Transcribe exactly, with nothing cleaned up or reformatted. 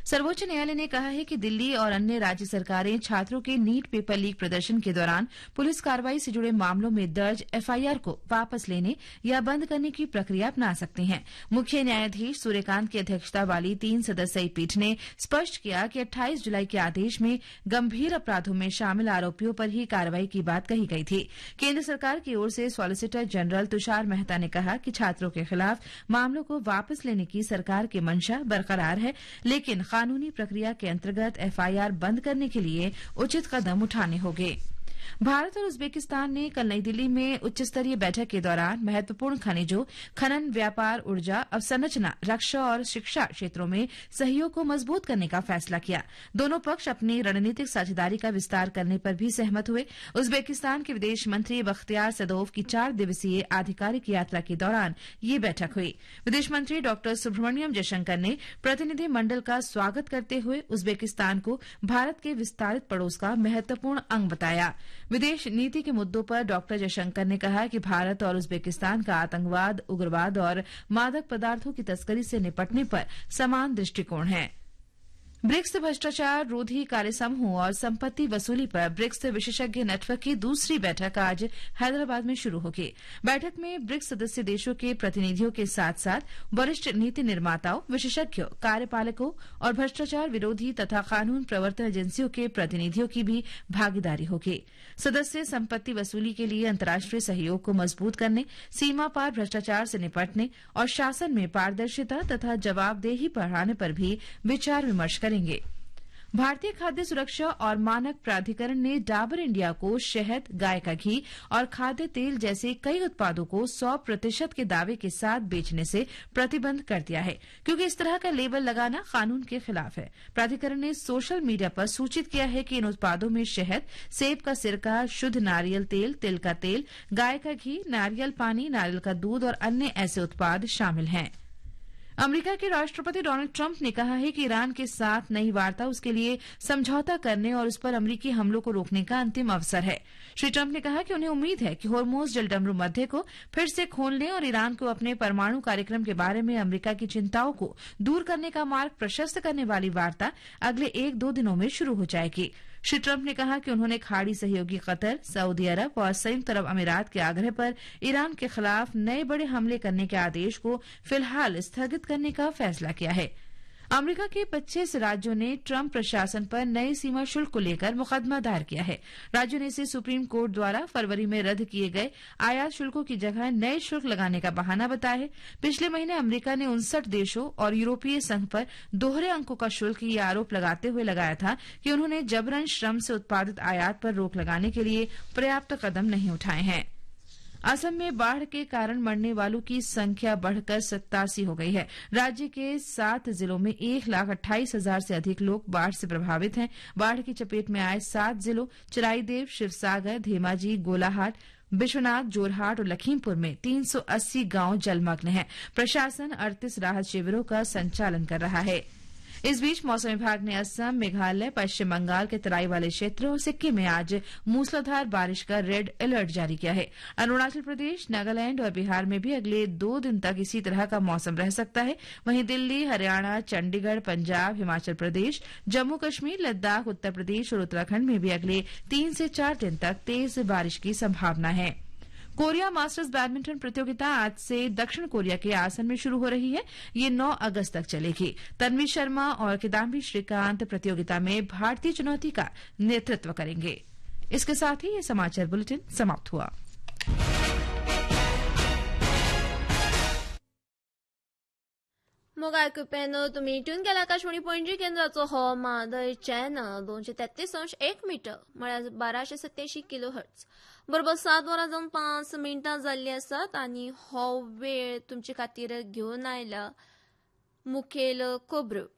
सर्वोच्च न्यायालय ने कहा है कि दिल्ली और अन्य राज्य सरकारें छात्रों के नीट पेपर लीक प्रदर्शन के दौरान पुलिस कार्रवाई से जुड़े मामलों में दर्ज एफआईआर को वापस लेने या बंद करने की प्रक्रिया अपना सकती हैं। मुख्य न्यायाधीश सूर्यकांत की अध्यक्षता वाली तीन सदस्यीय पीठ ने स्पष्ट किया कि अट्ठाईस जुलाई के आदेश में गंभीर अपराधों में शामिल आरोपियों पर ही कार्रवाई की बात कही गई थी। केंद्र सरकार की ओर से सॉलिसिटर जनरल तुषार मेहता ने कहा कि छात्रों के खिलाफ मामलों को वापस लेने की सरकार की मंशा बरकरार है, लेकिन कानूनी प्रक्रिया के अंतर्गत एफआईआर बंद करने के लिए उचित कदम उठाने होंगे। भारत और उज्बेकिस्तान ने कल नई दिल्ली में उच्च स्तरीय बैठक के दौरान महत्वपूर्ण खनिजों, खनन, व्यापार, ऊर्जा, अवसंरचना, रक्षा और शिक्षा क्षेत्रों में सहयोग को मजबूत करने का फैसला किया। दोनों पक्ष अपनी रणनीतिक साझेदारी का विस्तार करने पर भी सहमत हुए। उज्बेकिस्तान के विदेश मंत्री बख्तियार सदोव की चार दिवसीय आधिकारिक यात्रा के दौरान ये बैठक हुई। विदेश मंत्री डॉ सुब्रमण्यम जयशंकर ने प्रतिनिधि मंडल का स्वागत करते हुए उज्बेकिस्तान को भारत के विस्तारित पड़ोस का महत्वपूर्ण अंग बताया। विदेश नीति के मुद्दों पर डॉ जयशंकर ने कहा कि भारत और उज्बेकिस्तान का आतंकवाद, उग्रवाद और मादक पदार्थों की तस्करी से निपटने पर समान दृष्टिकोण है। ब्रिक्स भ्रष्टाचार रोधी कार्य समूह और संपत्ति वसूली पर ब्रिक्स विशेषज्ञ नेटवर्क की दूसरी बैठक आज हैदराबाद में शुरू होगी। बैठक में ब्रिक्स सदस्य देशों के प्रतिनिधियों के साथ साथ वरिष्ठ नीति निर्माताओं, विशेषज्ञों, कार्यपालकों और भ्रष्टाचार विरोधी तथा कानून प्रवर्तन एजेंसियों के प्रतिनिधियों की भी भागीदारी होगी। सदस्य संपत्ति वसूली के लिए अंतर्राष्ट्रीय सहयोग को मजबूत करने, सीमा पार भ्रष्टाचार से निपटने और शासन में पारदर्शिता तथा जवाबदेही बढ़ाने पर भी विचार विमर्श करेंगे। भारतीय खाद्य सुरक्षा और मानक प्राधिकरण ने डाबर इंडिया को शहद, गाय का घी और खाद्य तेल जैसे कई उत्पादों को सौ प्रतिशत के दावे के साथ बेचने से प्रतिबंध कर दिया है, क्योंकि इस तरह का लेबल लगाना कानून के खिलाफ है। प्राधिकरण ने सोशल मीडिया पर सूचित किया है कि इन उत्पादों में शहद, सेब का सिरका, शुद्ध नारियल तेल, तिल का तेल, गाय का घी, नारियल पानी, नारियल का दूध और अन्य ऐसे उत्पाद शामिल हैं। अमेरिका के राष्ट्रपति डोनाल्ड ट्रंप ने कहा है कि ईरान के साथ नई वार्ता उसके लिए समझौता करने और उस पर अमेरिकी हमलों को रोकने का अंतिम अवसर है। श्री ट्रंप ने कहा कि उन्हें उम्मीद है कि होर्मुज जलडमरू मध्य को फिर से खोलने और ईरान को अपने परमाणु कार्यक्रम के बारे में अमेरिका की चिंताओं को दूर करने का मार्ग प्रशस्त करने वाली वार्ता अगले एक दो दिनों में शुरू हो जाएगी। श्री ट्रंप ने कहा कि उन्होंने खाड़ी सहयोगी कतर, सऊदी अरब और संयुक्त अरब अमीरात के आग्रह पर ईरान के खिलाफ नए बड़े हमले करने के आदेश को फिलहाल स्थगित करने का फैसला किया है। अमेरिका के पच्चीस राज्यों ने ट्रंप प्रशासन पर नए सीमा शुल्क को लेकर मुकदमा दायर किया है। राज्यों ने इसे सुप्रीम कोर्ट द्वारा फरवरी में रद्द किए गए आयात शुल्कों की जगह नए शुल्क लगाने का बहाना बताया है। पिछले महीने अमेरिका ने उनसठ देशों और यूरोपीय संघ पर दोहरे अंकों का शुल्क ये आरोप लगाते हुए लगाया था कि उन्होंने जबरन श्रम से उत्पादित आयात पर रोक लगाने के लिए पर्याप्त कदम नहीं उठाए हैं। असम में बाढ़ के कारण मरने वालों की संख्या बढ़कर सत्तासी हो गई है। राज्य के सात जिलों में एक लाख अट्ठाईस हजार से अधिक लोग बाढ़ से प्रभावित हैं। बाढ़ की चपेट में आए सात जिलों चिराईदेव, शिवसागर, धेमाजी, गोलाहाट, बिश्वनाथ, जोरहाट और लखीमपुर में तीन सौ अस्सी गांव जलमग्न हैं। प्रशासन अड़तीस राहत शिविरों का संचालन कर रहा है। इस बीच मौसम विभाग ने असम, मेघालय, पश्चिम बंगाल के तराई वाले क्षेत्रों और सिक्किम में आज मूसलाधार बारिश का रेड अलर्ट जारी किया है। अरुणाचल प्रदेश, नागालैंड और बिहार में भी अगले दो दिन तक इसी तरह का मौसम रह सकता है। वहीं दिल्ली, हरियाणा, चंडीगढ़, पंजाब, हिमाचल प्रदेश, जम्मू कश्मीर, लद्दाख, उत्तर प्रदेश और उत्तराखंड में भी अगले तीन से चार दिन तक तेज बारिश की संभावना है। कोरिया मास्टर्स बैडमिंटन प्रतियोगिता आज से दक्षिण कोरिया के आसन में शुरू हो रही है। ये नौ अगस्त तक चलेगी। तन्वी शर्मा और किदाम्बी श्रीकांत प्रतियोगिता में भारतीय चुनौती का नेतृत्व करेंगे। इसके साथ ही ये समाचार बुलेटिन समाप्त हुआ। मोग आयकुप्यानो तुम्ही ट्यून केला आकाशवाणी पणजी केंद्राचो हो मादर चॅनल दोनशे तेहतीस अंश एक मीटर म्हळ्यार बाराशे सत्याऐंशी किलो हर्ट्ज बरोबर सात वरां जावन पांच मिनटां जाल्ली आसात आनी हो वेळ तुमचे खातीर घेवन आयला मुखेल खबरो।